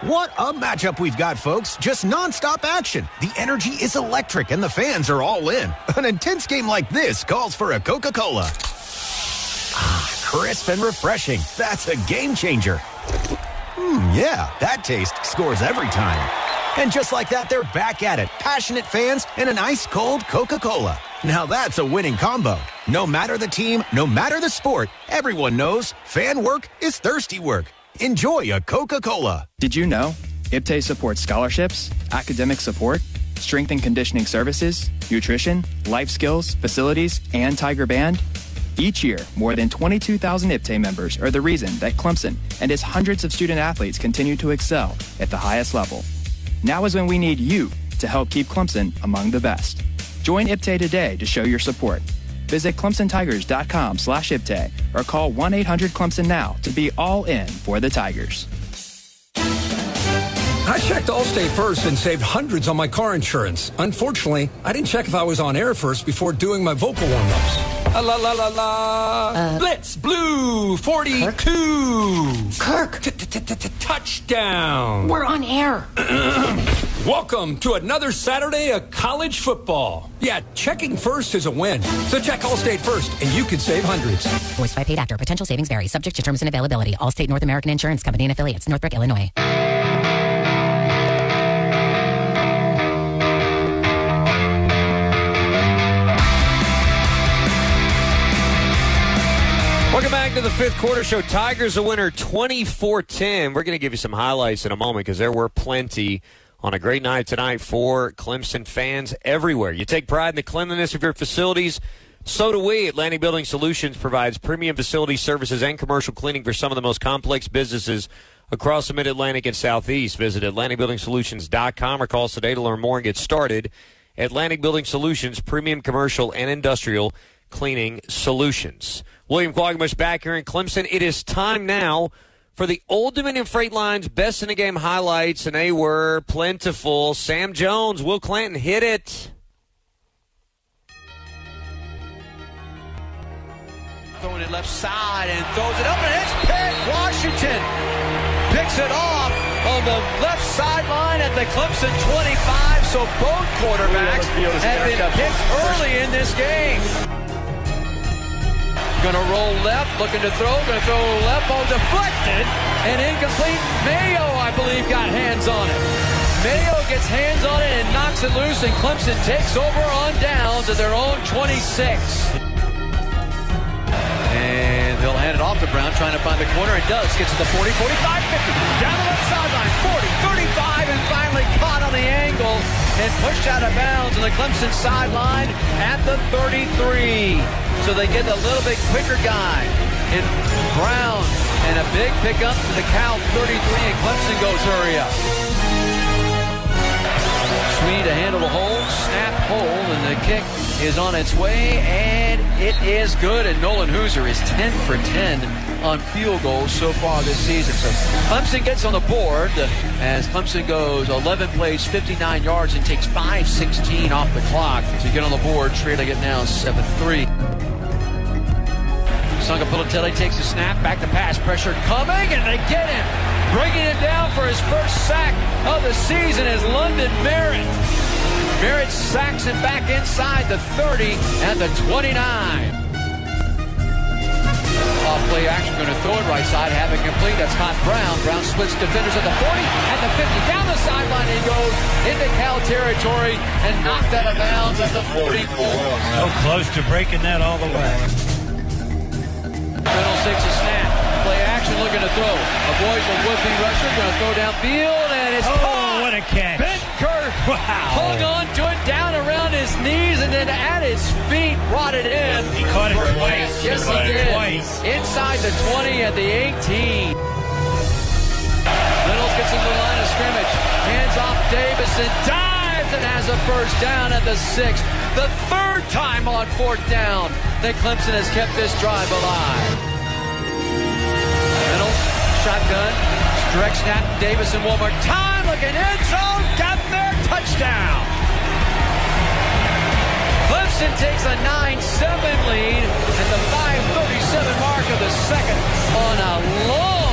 What a matchup we've got, folks. Just nonstop action. The energy is electric and the fans are all in. An intense game like this calls for a Coca-Cola. Crisp and refreshing. That's a game changer. Yeah, that taste scores every time. And just like that, they're back at it. Passionate fans and an ice-cold Coca-Cola. Now that's a winning combo. No matter the team, no matter the sport, everyone knows fan work is thirsty work. Enjoy a Coca-Cola. Did you know IPTAY supports scholarships, academic support, strength and conditioning services, nutrition, life skills, facilities, and Tiger Band? Each year, more than 22,000 IPTAY members are the reason that Clemson and its hundreds of student athletes continue to excel at the highest level. Now is when we need you to help keep Clemson among the best. Join IPTAY today to show your support. Visit ClemsonTigers.com/IPTAY or call 1-800-CLEMSON now to be all in for the Tigers. I checked Allstate first and saved hundreds on my car insurance. Unfortunately, I didn't check if I was on air first before doing my vocal warm-ups. La la la la. Blitz Blue 42. Kirk. Touchdown. We're on air. Welcome to another Saturday of college football. Yeah, checking first is a win. So check Allstate first, and you could save hundreds. Voiced by paid actor. Potential savings vary. Subject to terms and availability. Allstate North American Insurance Company and affiliates. Northbrook, Illinois. Welcome back to the fifth quarter show. Tigers a winner 24-10. We're going to give you some highlights in a moment because there were plenty on a great night tonight for Clemson fans everywhere. You take pride in the cleanliness of your facilities. So do we. Atlantic Building Solutions provides premium facility services and commercial cleaning for some of the most complex businesses across the Mid-Atlantic and Southeast. Visit AtlanticBuildingSolutions.com or call us today to learn more and get started. Atlantic Building Solutions, premium commercial and industrial cleaning solutions. William Quagmush back here in Clemson. It is time now for the Old Dominion Freight Line's Best in the Game highlights, and they were plentiful. Sam Jones, Will Clanton, hit it. Throwing it left side and throws it up, and it's picked. Washington picks it off on the left sideline at the Clemson 25. So both quarterbacks have been picked early in this game. Going to roll left, looking to throw left, ball deflected, and incomplete. Mayo, I believe, got hands on it. Mayo gets hands on it and knocks it loose, and Clemson takes over on downs at their own 26. And they'll hand it off to Brown, trying to find the corner, and does. Gets to the 40, 45, 50. Down the left sideline, 40, 35, and finally caught on the angle and pushed out of bounds on the Clemson sideline at the 33. So they get a little bit quicker guy in Brown, and a big pickup to the Cal 33, and Clemson goes hurry up. Sweeney to handle the hold, snap hold, and the kick is on its way, and it is good, and Nolan Hooser is 10 for 10 on field goals so far this season. So Clemson gets on the board as Clemson goes 11 plays, 59 yards, and takes 5:16 off the clock to get on the board, trailing it now 7-3. Sungapilitele takes a snap, back to pass, pressure coming, and they get him. Bringing him down for his first sack of the season is London Merritt. Merritt sacks him back inside the 30 and the 29. Off play action, going to throw it right side, have it complete. That's Scott Brown. Brown splits defenders at the 40, at the 50. Down the sideline he goes into Cal territory and knocked out of bounds at the 44. So close to breaking that all the way. Reynolds takes a snap. Play action, looking to throw. Avoids a would-be rusher, going to throw downfield, and it's caught. What a catch. Ben Kirk hung on to it down around his knees and then at his feet, brought it in. He caught it twice. Yes, he did. Twice. Inside the 20 at the 18. Reynolds gets into the line of scrimmage. Hands off Davison. Dives and has a first down at the 6. The third time on fourth down that Clemson has kept this drive alive. Reynolds, shotgun, direct snap, Davison one more time, looking end zone, got there, touchdown. Clemson takes a 9-7 lead at the 5:37 mark of the second on a long